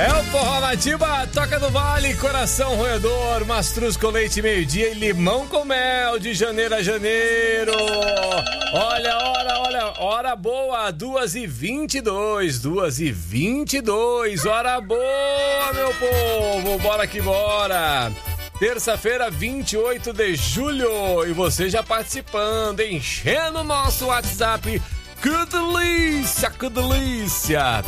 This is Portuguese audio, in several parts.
É o Forró Nativa, Toca do Vale, Coração Roedor, Mastruz com leite meio-dia e limão com mel de janeiro a janeiro. Olha, hora boa, 2h22, 2h22, hora boa, meu povo, bora que bora. Terça-feira, 28 de julho, e você já participando, enchendo o nosso WhatsApp. Que delícia, que delícia!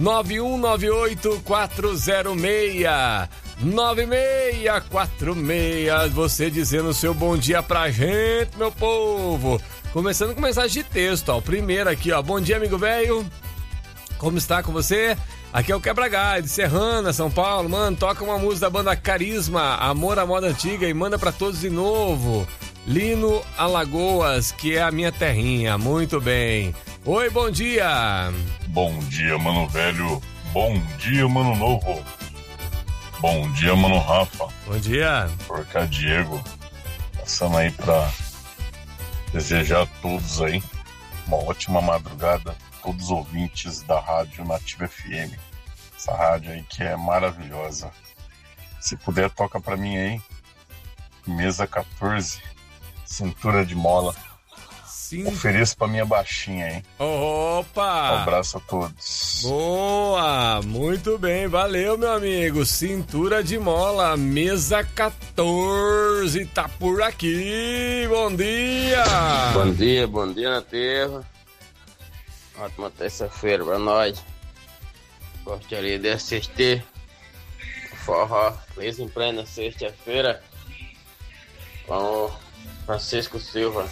9198-406-9646. Você dizendo o seu bom dia pra gente, meu povo. Começando com mensagem de texto, ó. O primeiro aqui, ó. Bom dia, amigo velho. Como está com você? Aqui é o Quebra-Galho, de Serrana, São Paulo. Mano, toca uma música da banda Carisma, Amor à Moda Antiga, e manda pra todos de novo. Lino Alagoas, que é a minha terrinha. Muito bem. Oi, bom dia. Bom dia, mano velho. Bom dia, mano novo. Bom dia, mano Rafa. Bom dia. Por cá, Diego. Passando aí pra desejar a todos aí uma ótima madrugada. Todos os ouvintes da Rádio Nativa FM. Essa rádio aí que é maravilhosa. Se puder, toca pra mim aí. Mesa 14, Cintura de Mola. Sim. Ofereço pra minha baixinha, hein? Opa! Um abraço a todos. Boa! Muito bem, valeu, meu amigo. Cintura de Mola, Mesa 14, tá por aqui. Bom dia! Bom dia na terra. Ótima terça-feira pra nós. Gostaria de assistir o forró Feliz em plena sexta-feira com o Francisco Silva.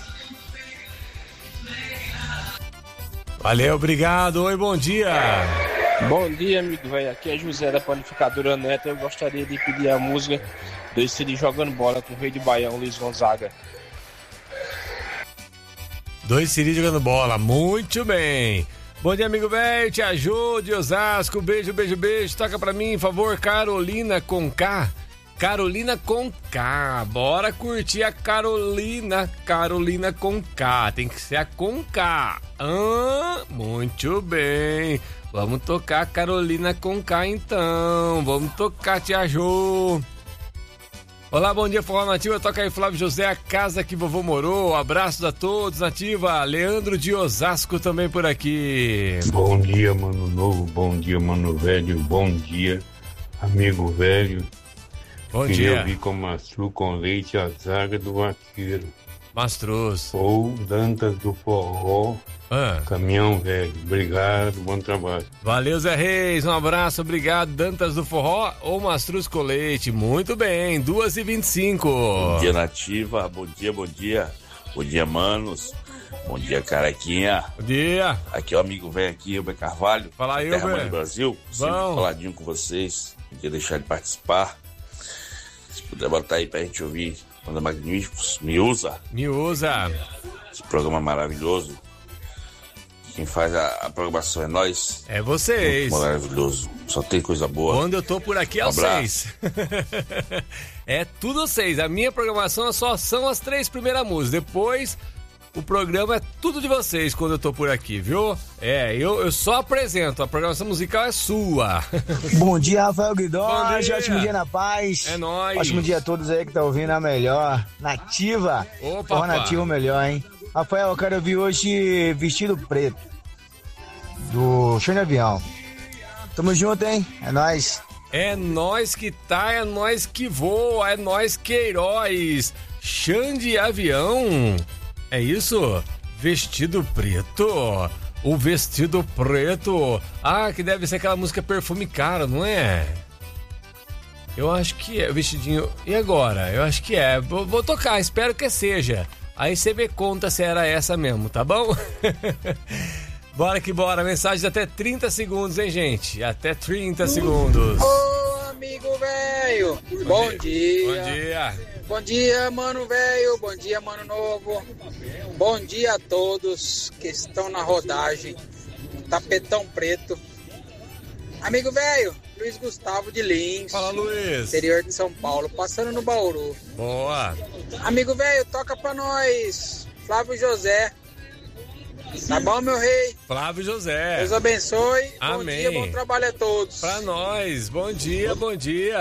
Valeu, obrigado. Oi, bom dia. Bom dia, amigo velho. Aqui é José da Panificadora Neto. Eu gostaria de pedir a música do CD Jogando Bola com o Rei de Baião, Luiz Gonzaga. Dois Siri jogando bola, muito bem. Bom dia, amigo velho, te ajude, Osasco, beijo, beijo, beijo. Toca pra mim, por favor, Carolina com K. Carolina com K, bora curtir a Carolina com K, tem que ser a com K. Muito bem, vamos tocar a Carolina com K então, vamos tocar, Tia Jô. Olá, bom dia, Forró Nativa, toca aí Flávio José, a casa que vovô morou, abraços a todos, Nativa, Leandro de Osasco também por aqui. Bom dia, mano novo, bom dia, mano velho, bom dia, amigo velho. Bom Queria dia. ouvir com Mastruz com leite a zaga do vaqueiro. Mastruz. Ou Dantas do Forró, Caminhão Velho. Obrigado, bom trabalho. Valeu, Zé Reis, um abraço, obrigado. Dantas do Forró ou Mastruz com leite. Muito bem, 2h25. Bom dia, Nativa, bom dia. Bom dia, manos. Bom dia, Carequinha. Bom dia. Aqui é o amigo velho aqui, Elber Carvalho. Fala aí, Terra Mãe Elber. do Brasil. Sempre faladinho com vocês. Não queria deixar de participar. Se puder botar aí pra gente ouvir Banda Magníficos, Me Usa. Esse programa maravilhoso. Quem faz a programação é nós. É vocês. Muito maravilhoso. Só tem coisa boa. Quando eu tô por aqui é vocês. É tudo vocês. A minha programação só são as 3 primeiras músicas. Depois, o programa é tudo de vocês quando eu tô por aqui, viu? Eu só apresento. A programação musical é sua. Bom dia, Rafael Guidó. Bom dia. Ótimo dia na paz. É nóis. Ótimo dia a todos aí que tá ouvindo a melhor. Nativa. Opa, Nativa melhor, hein? Rafael, eu quero ouvir hoje Vestido Preto, do Show de Avião. Tamo junto, hein? É nóis. É nós que tá, é nós que voa, é nós que heróis. Xande Avião. É isso? Vestido Preto. O Vestido Preto. Ah, que deve ser aquela música Perfume Caro, não é? Eu acho que é. O vestidinho. E agora? Eu acho que é. Vou tocar, espero que seja. Aí você me conta se era essa mesmo, tá bom? Bora que bora. Mensagem de até 30 segundos, hein, gente? Até 30 segundos. Ô, amigo velho. Bom dia. Bom dia. Bom dia, mano velho. Bom dia, mano novo. Bom dia a todos que estão na rodagem. Tapetão Preto. Amigo velho, Luiz Gustavo de Lins. Fala, Luiz. Interior de São Paulo, passando no Bauru. Boa. Amigo velho, toca pra nós. Flávio José. Tá bom, meu rei? Flávio José. Deus abençoe. Amém. Bom dia, bom trabalho a todos. Pra nós. Bom dia, bom dia.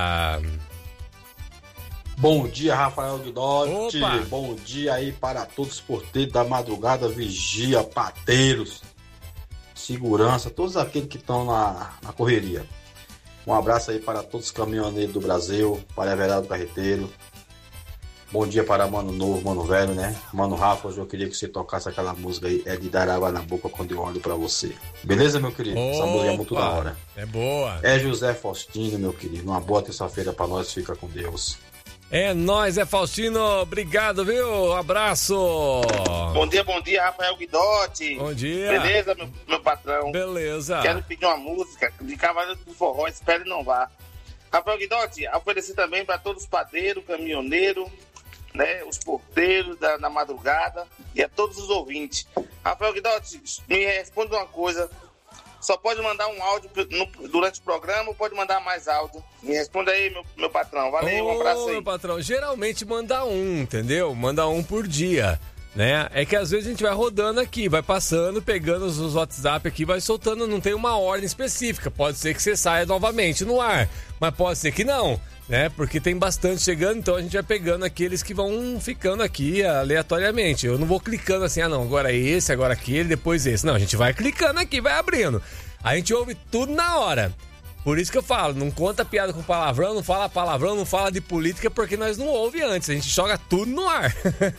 Bom dia, Rafael Guidotti. Opa. Bom dia aí para todos os porteiros da madrugada, vigia, pateiros, segurança, todos aqueles que estão na correria. Um abraço aí para todos os caminhoneiros do Brasil, para Everaldo Carreteiro. Bom dia para Mano Novo, Mano Velho, né? Mano Rafa, hoje eu queria que você tocasse aquela música aí, é de dar água na boca quando eu olho para você. Beleza, meu querido? Essa música é muito da hora. É boa. É José Faustino, meu querido. Uma boa terça-feira para nós, fica com Deus. É nóis, é Faustino. Obrigado, viu? Abraço. Bom dia, Rafael Guidotti. Bom dia. Beleza, meu patrão? Beleza. Quero pedir uma música de Cavaleiro do Forró, Espere Não Vá. Rafael Guidotti, oferecer também para todos os padeiros, caminhoneiros, né, os porteiros da madrugada e a todos os ouvintes. Rafael Guidotti, me responde uma coisa. Só pode mandar um áudio durante o programa ou pode mandar mais áudio? Me responda aí, meu patrão. Valeu, um abraço aí. Meu patrão, geralmente manda um, entendeu? Manda um por dia, né? É que às vezes a gente vai rodando aqui, vai passando, pegando os WhatsApp aqui, vai soltando, não tem uma ordem específica. Pode ser que você saia novamente no ar, mas pode ser que não, né? Porque tem bastante chegando, então a gente vai pegando aqueles que vão ficando aqui aleatoriamente. Eu não vou clicando assim, não, agora esse, agora aquele, depois esse. Não, a gente vai clicando aqui, vai abrindo. A gente ouve tudo na hora. Por isso que eu falo, não conta piada com palavrão, não fala palavrão, não fala de política, porque nós não ouve antes, a gente joga tudo no ar.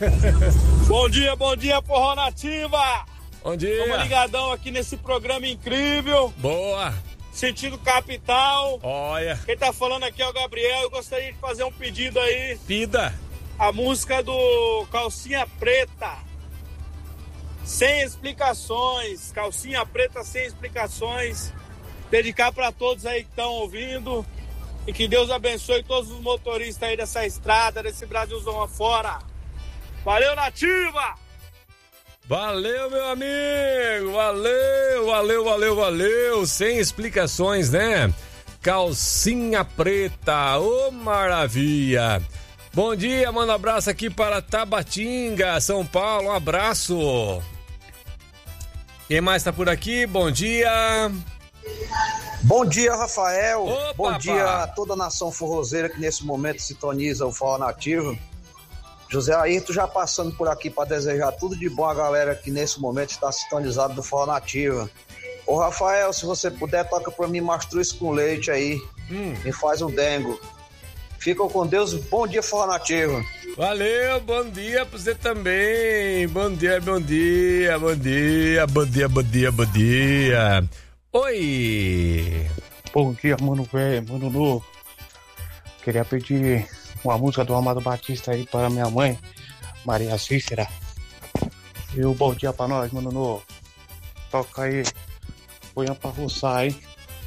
Bom dia, Forró Nativa! Bom dia! Estamos ligadão aqui nesse programa incrível. Boa! Sentido capital. Olha. Quem tá falando aqui é o Gabriel. Eu gostaria de fazer um pedido aí. Pida. A música do Calcinha Preta. Sem explicações. Calcinha Preta sem explicações. Dedicar para todos aí que estão ouvindo. E que Deus abençoe todos os motoristas aí dessa estrada, desse Brasilzão afora. Valeu, Nativa! Valeu, meu amigo! Valeu! Sem explicações, né? Calcinha Preta, ô maravilha! Bom dia, manda um abraço aqui para Tabatinga, São Paulo, um abraço! Quem mais tá por aqui? Bom dia! Bom dia, Rafael! Opa, bom dia a toda a nação forrozeira que nesse momento sintoniza o Forró Nativo. José Ayrton já passando por aqui para desejar tudo de bom a galera que nesse momento está sintonizado do Forró Nativa. Ô Rafael, se você puder, toca para mim Mastruz com leite aí. Me faz um dengo. Ficam com Deus, bom dia, Forró Nativo. Valeu, bom dia pra você também. Bom dia. Oi! Bom dia, mano velho, mano novo. Queria pedir uma música do Amado Batista aí para minha mãe, Maria Cícera. E um bom dia pra nós, mano novo. Toca aí, põe pra roçar aí.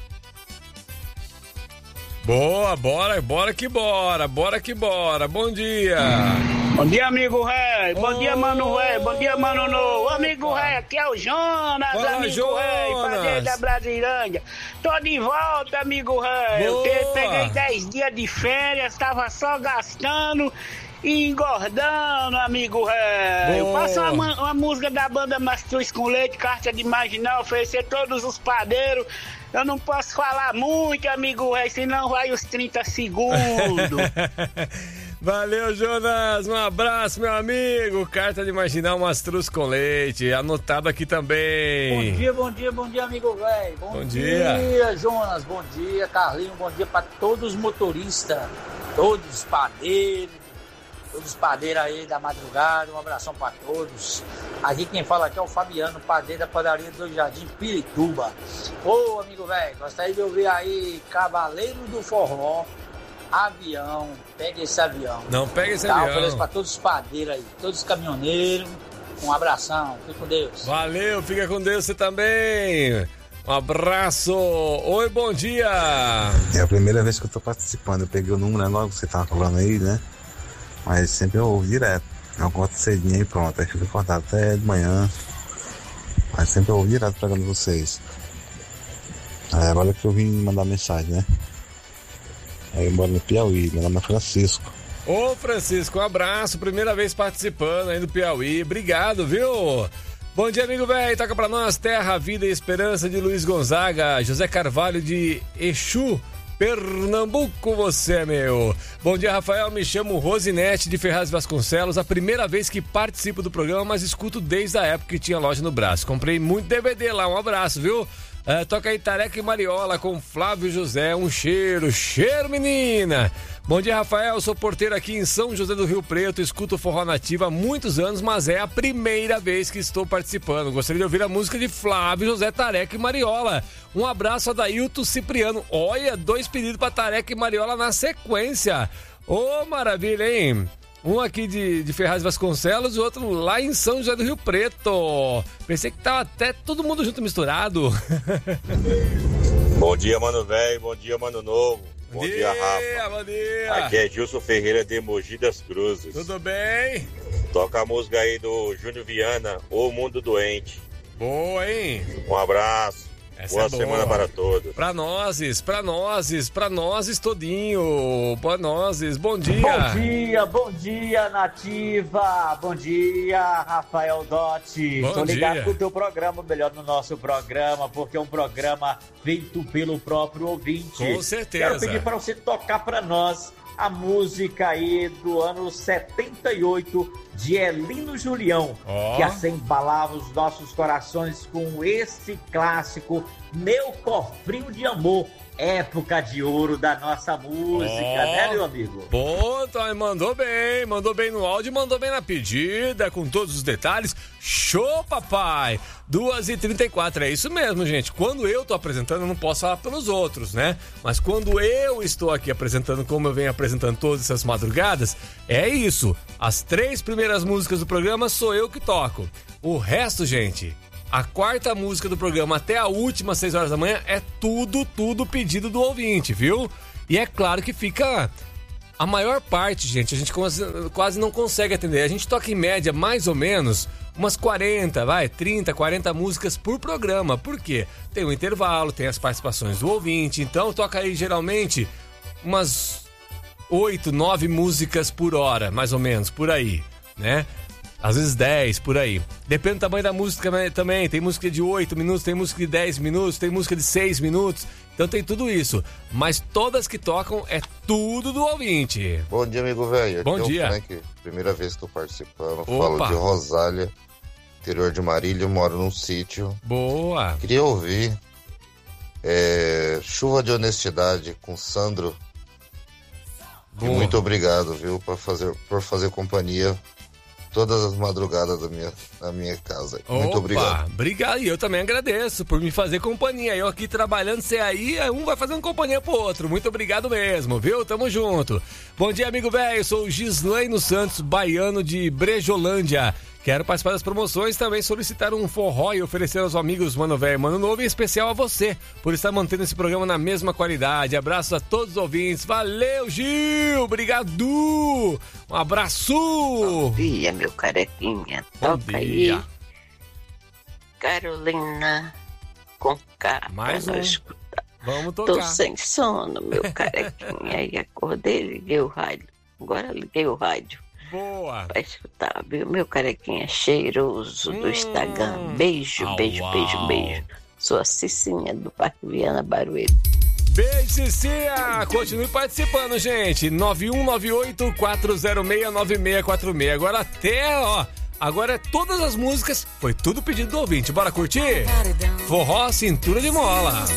Boa, bora que bora. Bom dia. Bom dia, amigo rei. Bom dia, mano rei. Bom dia, mano novo. Amigo rei, aqui é o Jonas. Fala, amigo rei, padre da Brasilândia. Tô de volta, amigo rei. Eu peguei 10 dias de férias, tava só gastando e engordando, amigo rei. Eu faço uma música da banda Mastruz com Leite, Carta de Marginal, oferecer todos os padeiros. Eu não posso falar muito, amigo rei, senão vai os 30 segundos. Valeu, Jonas. Um abraço, meu amigo. Carta de Marginal Mastruz com Leite. Anotado aqui também. Bom dia, amigo velho. Bom dia, Jonas. Bom dia, Carlinhos. Bom dia para todos os motoristas, todos os padeiros aí da madrugada. Um abração para todos. Aqui quem fala aqui é o Fabiano, padeiro da padaria do Jardim Pirituba. Ô, amigo velho, gostaria de ouvir aí Cavaleiro do Forró. Avião, pega esse avião. Não, pega esse avião. Ofereço pra todos os padeiros aí, todos os caminhoneiros. Um abração, fique com Deus. Valeu, fica com Deus você também. Um abraço. Oi, bom dia. É a primeira vez que eu tô participando. Eu peguei o número, né, logo que você tava falando aí, né? Mas sempre eu ouvo direto. Eu acordo cedinho e pronto. Aí fico acordado até de manhã. Mas sempre eu ouvo direto pegando vocês. Aí agora que eu vim mandar mensagem, né? Aí eu moro no Piauí, meu nome é Francisco. Ô Francisco, um abraço, primeira vez participando aí do Piauí, obrigado, viu? Bom dia, amigo velho. Toca pra nós Terra, Vida e Esperança de Luiz Gonzaga. José Carvalho de Exu, Pernambuco, você é meu. Bom dia, Rafael. Me chamo Rosinete de Ferraz Vasconcelos. A primeira vez que participo do programa, mas escuto desde a época que tinha loja no braço. Comprei muito DVD lá. Um abraço, viu? Toca aí Tareca e Mariola com Flávio José. Um cheiro, menina. Bom dia, Rafael. Sou porteiro aqui em São José do Rio Preto. Escuto Forró Nativa há muitos anos, mas é a primeira vez que estou participando. Gostaria de ouvir a música de Flávio José, Tareca e Mariola. Um abraço a Dailton Cipriano. Olha, 2 pedidos para Tareca e Mariola na sequência. Ô, maravilha, hein? Um aqui de Ferraz Vasconcelos e o outro lá em São José do Rio Preto. Pensei que tava até todo mundo junto misturado. Bom dia, mano velho. Bom dia, mano novo. Bom dia, Rafa. Bom dia. Aqui é Gilson Ferreira de Mogi das Cruzes. Tudo bem? Toca a música aí do Júnior Viana, O Mundo Doente. Boa, hein? Um abraço. Boa semana para todos. Pra nós todinho. Pra nós, bom dia. Bom dia, Nativa. Bom dia, Rafael Dotti. Tô ligado com o teu programa, melhor no nosso programa, porque é um programa feito pelo próprio ouvinte. Com certeza. Quero pedir para você tocar para nós a música aí do ano 78 de Elino Julião, que assim embalava os nossos corações com esse clássico Meu Cofrinho de Amor, época de ouro da nossa música, né, meu amigo? Bom, então, mandou bem no áudio, mandou bem na pedida, com todos os detalhes. Show, papai! 2h34, é isso mesmo, gente. Quando eu tô apresentando, eu não posso falar pelos outros, né? Mas quando eu estou aqui apresentando, como eu venho apresentando todas essas madrugadas, é isso. As 3 primeiras músicas do programa sou eu que toco. O resto, gente, a 4ª música do programa até a última 6 horas da manhã é tudo pedido do ouvinte, viu? E é claro que fica... A maior parte, gente, a gente quase não consegue atender. A gente toca em média mais ou menos umas 30, 40 músicas por programa. Por quê? Tem um intervalo, tem as participações do ouvinte. Então toca aí geralmente umas 8, 9 músicas por hora, mais ou menos, por aí, né? Às vezes 10, por aí. Depende do tamanho da música também. Tem música de 8 minutos, tem música de 10 minutos, tem música de 6 minutos. Então tem tudo isso. Mas todas que tocam é tudo do ouvinte. Bom dia, amigo velho. Bom dia. É o Frank, primeira vez que estou participando. Falo de Rosália, interior de Marília. Moro num sítio. Boa. Queria ouvir Chuva de Honestidade com Sandro. Boa. E muito obrigado, viu, por fazer companhia todas as madrugadas da minha casa. Muito obrigado. Obrigado, e eu também agradeço por me fazer companhia. Eu aqui trabalhando, você aí, um vai fazendo companhia pro outro. Muito obrigado mesmo, viu? Tamo junto. Bom dia, amigo velho. Sou o Gislaino Santos, baiano de Brejolândia. Quero participar das promoções, também solicitar um forró e oferecer aos amigos Mano Velho e Mano Novo, em especial a você, por estar mantendo esse programa na mesma qualidade. Abraços a todos os ouvintes. Valeu, Gil! Obrigado! Um abraço! Bom dia, meu carequinha. Toca aí. Carolina com K. Mais um. Escutar. Vamos tocar. Tô sem sono, meu carequinha. Aí acordei, liguei o rádio. Agora liguei o rádio. Boa! Pra escutar, viu? Meu carequinha cheiroso do Instagram. Beijo, beijo, beijo, beijo. Sou a Cicinha do Parque Viana Barueri. Beijo, Cicinha! Continue participando, gente. 9198-406-9646. Agora é todas as músicas. Foi tudo pedido do ouvinte. Bora curtir? Forró Cintura de Mola.